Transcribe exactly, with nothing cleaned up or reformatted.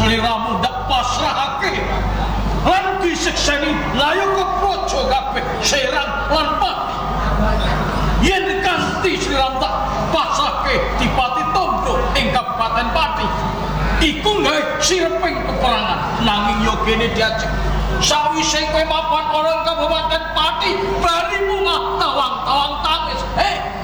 sliramu ndak pasrahake lan disekseni layo keprojo kabeh serang lan pati yen kanthi sliramu tak pasrahke dipati Tondo ing Kabupaten Pati iku gawe sireping peperangan nanging yo kene diajeng sawise kowe mapan orang Kabupaten Pati bali bunga tawang-tawang tangis eh